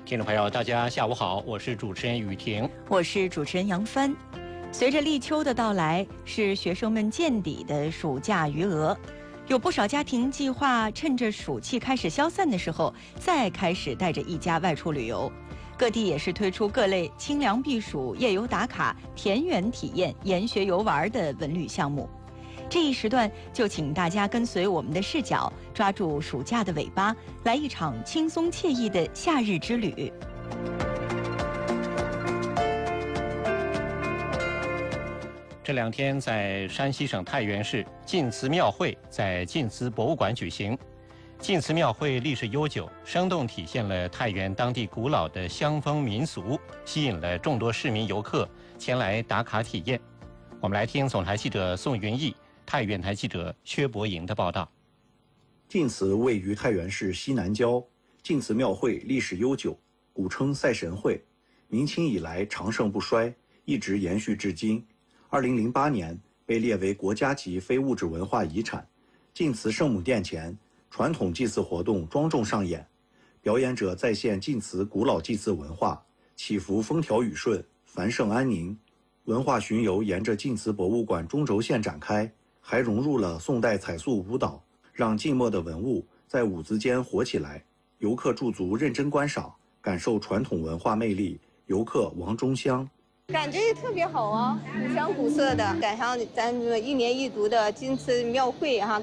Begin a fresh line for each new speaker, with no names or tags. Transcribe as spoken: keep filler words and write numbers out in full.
听众朋友，大家下午好，我是主持人雨婷，
我是主持人杨帆。随着立秋的到来，是学生们见底的暑假余额，有不少家庭计划趁着暑气开始消散的时候，再开始带着一家外出旅游。各地也是推出各类清凉避暑、夜游打卡、田园体验、研学游玩的文旅项目。这一时段就请大家跟随我们的视角，抓住暑假的尾巴，来一场轻松惬意的夏日之旅。
这两天在山西省太原市晋祠庙会在晋祠博物馆举行。晋祠庙会历史悠久，生动体现了太原当地古老的乡风民俗，吸引了众多市民游客前来打卡体验。我们来听总台记者宋云逸、太原台记者薛博莹的报道。
晋祠位于太原市西南郊，晋祠庙会历史悠久，古称赛神会，明清以来长盛不衰，一直延续至今。二零零八年被列为国家级非物质文化遗产。晋祠圣母殿前，传统祭祀活动庄重上演，表演者再现晋祠古老祭祀文化，祈福风调雨顺、繁盛安宁。文化巡游沿着晋祠博物馆中轴线展开，还融入了宋代彩塑舞蹈，让静默的文物在舞姿间活起来。游客驻足认真观赏，感受传统文化魅力。游客王中香。
感觉也特别好啊，古香古色的，赶上咱们一年一度的晋祠庙会哈、啊，